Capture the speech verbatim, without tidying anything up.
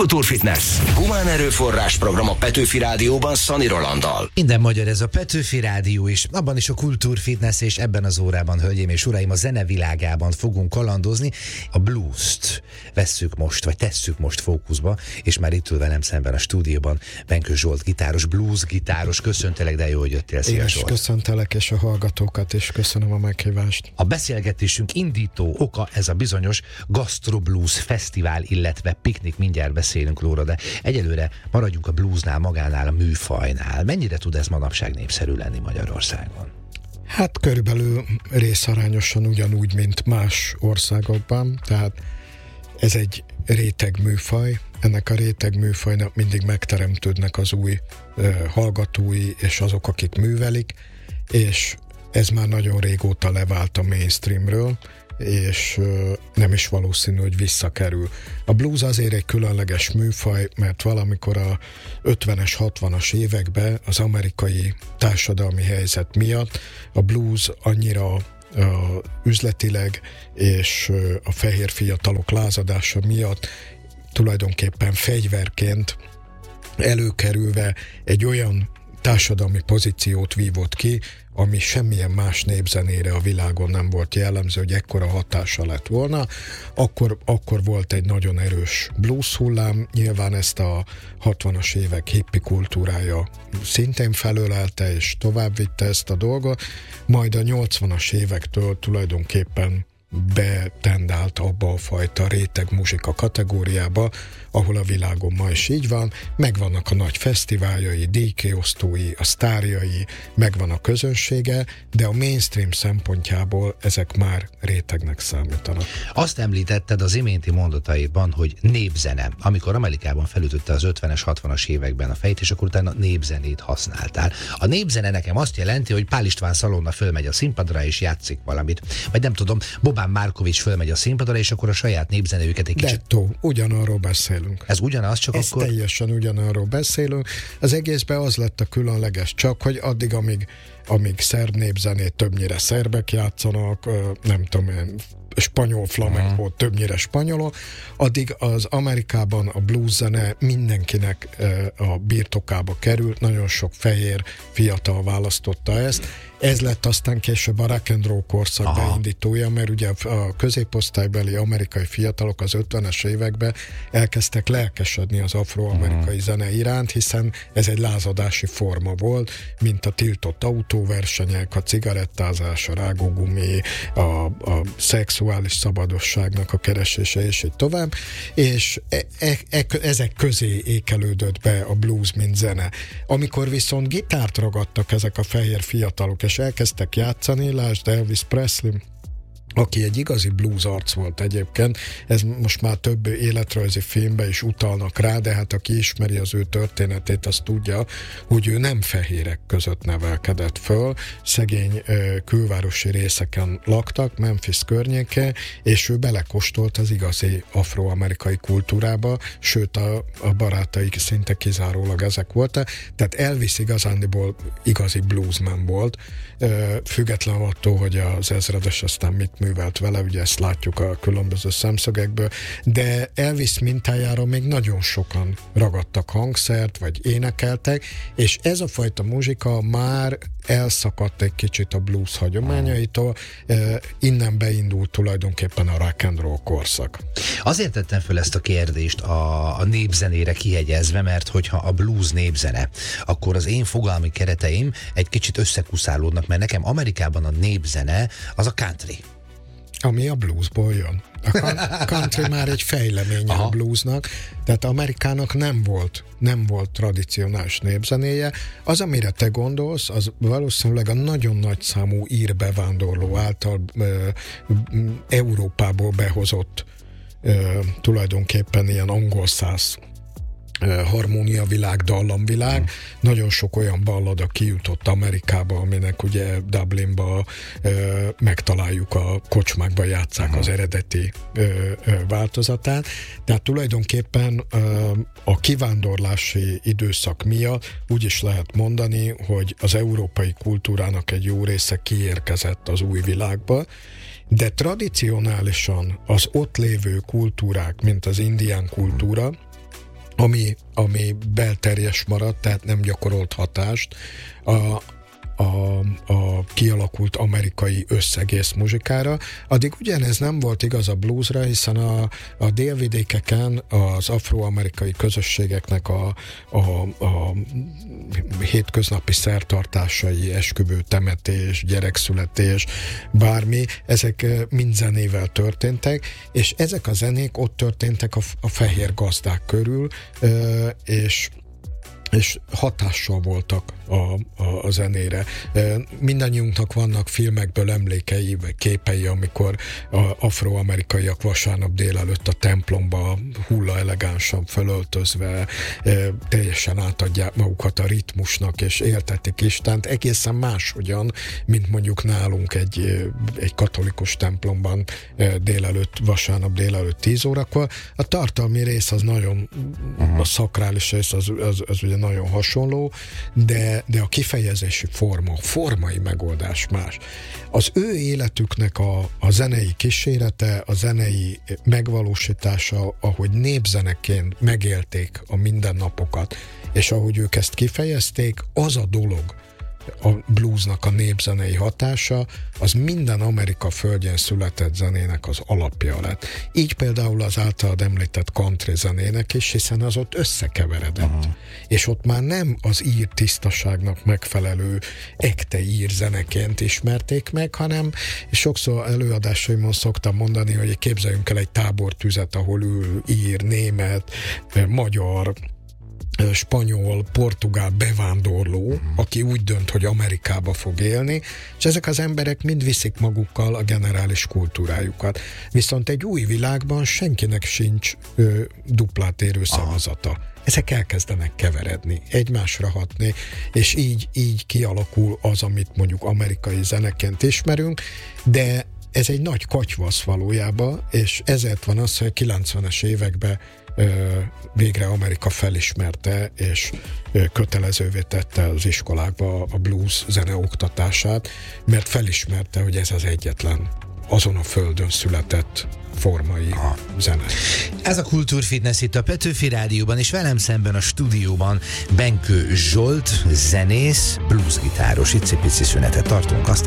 Kultúrfitness. Humán erőforrás program a Petőfi Rádióban Szani Rolanddal. Minden magyar ez a Petőfi Rádió is, abban is a Kultúrfitness, és ebben az órában, hölgyeim és uraim, a zenevilágában fogunk kalandozni. A blues-t vesszük most, vagy tesszük most fókuszba, és már itt ül velem szemben a stúdióban Benkő Zsolt gitáros, blues gitáros. Köszöntelek, de jó, hogy jöttél. Szia, Én is Zsolt. köszöntelek, és a hallgatókat is köszönöm a meghívást. A beszélgetésünk indító oka ez a bizonyos Gastro Blues Fesztivál, illetve piknik. Mindjárt beszélünk róla, de egyelőre maradjunk a bluesnál, magánál, a műfajnál. Mennyire tud ez manapság népszerű lenni Magyarországon? Hát körülbelül részarányosan ugyanúgy, mint más országokban, tehát ez egy réteg műfaj. Ennek a réteg műfajnak mindig megteremtődnek az új uh, hallgatói, és azok, akik művelik, és ez már nagyon régóta levált a mainstreamről, és uh, nem is valószínű, hogy visszakerül. A blues azért egy különleges műfaj, mert valamikor a ötvenes, hatvanas években az amerikai társadalmi helyzet miatt a blues annyira uh, üzletileg és uh, a fehér fiatalok lázadása miatt tulajdonképpen fegyverként előkerülve egy olyan társadalmi pozíciót vívott ki, ami semmilyen más népzenére a világon nem volt jellemző, hogy ekkora hatása lett volna. Akkor, akkor volt egy nagyon erős blues hullám, nyilván ezt a hatvanas évek hippi kultúrája szintén felölelte és továbbvitte ezt a dolgot, majd a nyolcvanas évektől tulajdonképpen betendált abba a fajta réteg muzsika kategóriába, ahol a világon ma is így van, megvannak a nagy fesztiváljai, díjkiosztói, a sztárjai, megvan a közönsége, de a mainstream szempontjából ezek már rétegnek számítanak. Azt említetted az iménti mondataiban, hogy népzene. Amikor Amerikában felütötte az ötvenes, hatvanas években a fejt, és akkor utána népzenét használtál. A népzene nekem azt jelenti, hogy Pál István Szalonna fölmegy a színpadra és játszik valamit. Vagy nem tudom, Bobán Márkovics fölmegy a színpadra, és akkor a saját népzenéjüket egy kicsit... Dettó, ugyanarról beszélünk. Ez ugyanaz, csak Ez akkor... teljesen ugyanarról beszélünk. Az egészben az lett a különleges, csak hogy addig, amíg, amíg szerb népzenét többnyire szerbek játszanak, nem tudom én, spanyol flamenco, uh-huh. többnyire spanyolok, addig az Amerikában a blues zene mindenkinek a birtokába került, nagyon sok fehér fiatal választotta ezt. Ez lett aztán később a rock and roll korszak Aha. beindítója, mert ugye a középosztálybeli amerikai fiatalok az ötvenes években elkezdtek lelkesedni az afroamerikai uh-huh. zene iránt, hiszen ez egy lázadási forma volt, mint a tiltott autóversenyek, a cigarettázás, a rágógumi, a, a szexuális szabadosságnak a keresése, és így tovább, és e, e, e, ezek közé ékelődött be a blues, mint zene. Amikor viszont gitárt ragadtak ezek a fehér fiatalok, és elkezdtek játszani, lásd Elvis Presley, aki egy igazi blues arc volt egyébként, ez most már több életrajzi filmben is utalnak rá, de hát aki ismeri az ő történetét, az tudja, hogy ő nem fehérek között nevelkedett föl, szegény ö, külvárosi részeken laktak, Memphis környéke, és ő belekóstolt az igazi afroamerikai kultúrába, sőt a, a barátaik szinte kizárólag ezek voltak, tehát Elvis igazándiból igazi bluesman volt, ö, független attól, hogy az ezredes aztán mit művelt vele, ugye ezt látjuk a különböző szemszögekből, de Elvis mintájára még nagyon sokan ragadtak hangszert, vagy énekeltek, és ez a fajta muzsika már elszakadt egy kicsit a blues hagyományaitól, innen beindult tulajdonképpen a rock and roll korszak. Azért tettem föl ezt a kérdést a, a népzenére kihegyezve, mert hogyha a blues népzene, akkor az én fogalmi kereteim egy kicsit összekuszálódnak, mert nekem Amerikában a népzene az a country. Ami a bluesból jön. A country már egy fejleménye Aha. a bluesnak, tehát Amerikának nem volt, nem volt tradicionális népzenéje. Az, amire te gondolsz, az valószínűleg a nagyon nagy számú ír bevándorló által ö, ö, Európából behozott ö, tulajdonképpen ilyen angol száz harmóniavilág, dallamvilág. Mm. Nagyon sok olyan ballada kijutott Amerikába, aminek ugye Dublinba ö, megtaláljuk a kocsmákba játsszák mm. az eredeti ö, ö, változatát. Tehát tulajdonképpen ö, a kivándorlási időszak miatt úgy is lehet mondani, hogy az európai kultúrának egy jó része kiérkezett az új világba, de tradicionálisan az ott lévő kultúrák, mint az indián kultúra, ami, ami belterjes maradt, tehát nem gyakorolt hatást, a A, a kialakult amerikai összegész muzsikára. Addig ugyanez nem volt igaz a bluesra, hiszen a, a délvidékeken az afroamerikai közösségeknek a, a, a hétköznapi szertartásai, esküvő, temetés, gyerekszületés, bármi, ezek mind zenével történtek, és ezek a zenék ott történtek a, a fehér gazdák körül, és és hatással voltak a, a, a zenére. Mindannyiunknak vannak filmekből emlékei, vagy képei, amikor a afroamerikaiak vasárnap délelőtt a templomba hulla elegánsan fölöltözve teljesen átadják magukat a ritmusnak, és éltetik Istent egészen máshogyan, mint mondjuk nálunk egy, egy katolikus templomban délelőtt, vasárnap délelőtt tíz órakor. A tartalmi rész az nagyon, uh-huh. a szakrális rész az, az, az ugye nagyon hasonló, de, de a kifejezési forma, a formai megoldás más. Az ő életüknek a, a zenei kísérete, a zenei megvalósítása, ahogy népzeneként megélték a mindennapokat, és ahogy ők ezt kifejezték, az a dolog, a bluesnak a népzenei hatása, az minden Amerika földjén született zenének az alapja lett. Így például az általad említett country zenének is, hiszen az ott összekeveredett. Aha. És ott már nem az ír tisztaságnak megfelelő ekte ír zeneként ismerték meg, hanem sokszor előadásaimon szoktam mondani, hogy képzeljünk el egy tábortüzet, ahol ül ír, német, magyar, spanyol, portugál bevándorló, uh-huh. aki úgy dönt, hogy Amerikába fog élni, és ezek az emberek mind viszik magukkal a generális kultúrájukat. Viszont egy új világban senkinek sincs ö, duplát érő szavazata. Aha. Ezek elkezdenek keveredni, egymásra hatni, és így, így kialakul az, amit mondjuk amerikai zeneként ismerünk, de ez egy nagy katyvasz valójában, és ezért van az, hogy a kilencvenes években végre Amerika felismerte, és kötelezővé tette az iskolákba a blues zene oktatását, mert felismerte, hogy ez az egyetlen azon a földön született formai Aha. zene. Ez a Kultúrfitness itt a Petőfi Rádióban, és velem szemben a stúdióban Benkő Zsolt, zenész, bluesgitáros. Icipici szünetet tartunk, aztán